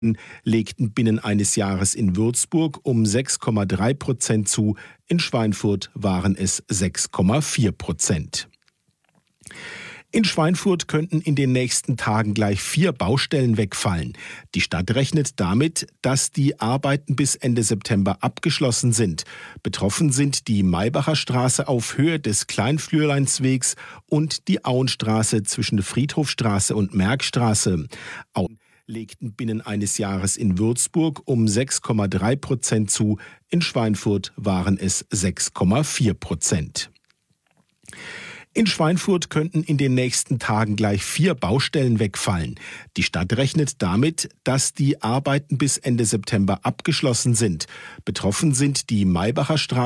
legten binnen eines Jahres in Würzburg um 6,3% zu, in Schweinfurt waren es 6,4%. In Schweinfurt könnten in den nächsten Tagen gleich 4 Baustellen wegfallen. Die Stadt rechnet damit, dass die Arbeiten bis Ende September abgeschlossen sind. Betroffen sind die Maybacher Straße auf Höhe des Kleinflürleinswegs und die Auenstraße zwischen Friedhofstraße und Merkstraße. Legten binnen eines Jahres in Würzburg um 6,3% zu, in Schweinfurt waren es 6,4%. In Schweinfurt könnten in den nächsten Tagen gleich 4 Baustellen wegfallen. Die Stadt rechnet damit, dass die Arbeiten bis Ende September abgeschlossen sind. Betroffen sind die Maybacher Straße